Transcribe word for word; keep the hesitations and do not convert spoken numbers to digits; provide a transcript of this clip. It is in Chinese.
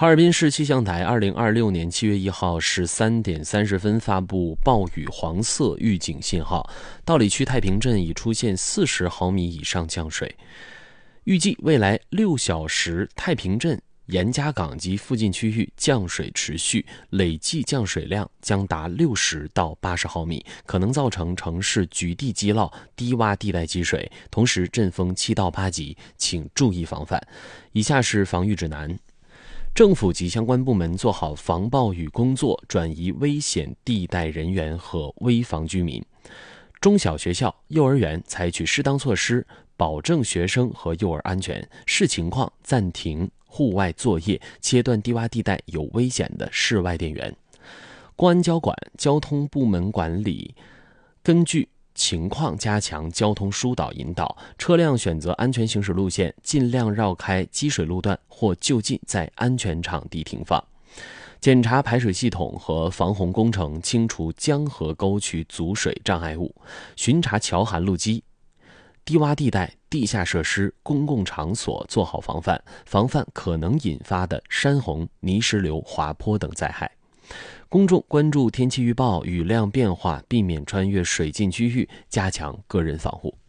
哈尔滨市气象台二零二六年七月一号十三点三十分发布暴雨黄色预警信号，道里区太平镇已出现四十毫米以上降水。预计未来六小时，太平镇、严家港及附近区域降水持续，累计降水量将达六十到八十毫米，可能造成城市局地积涝、低洼地带积水，同时阵风七到八级，请注意防范。以下是防御指南。政府及相关部门做好防暴雨工作，转移危险地带人员和危房居民。中小学校、幼儿园采取适当措施，保证学生和幼儿安全，视情况暂停户外作业，切断低洼地带有危险的室外电源。公安交管、交通部门管理根据情况加强交通疏导引导，车辆选择安全行驶路线，尽量绕开积水路段或就近在安全场地停放。检查排水系统和防洪工程，清除江河沟渠阻水障碍物，巡查桥涵路基、低洼地带、地下设施、公共场所做好防范，防范可能引发的山洪、泥石流、滑坡等灾害。公众关注天气预报、雨量变化，避免穿越水浸区域，加强个人防护。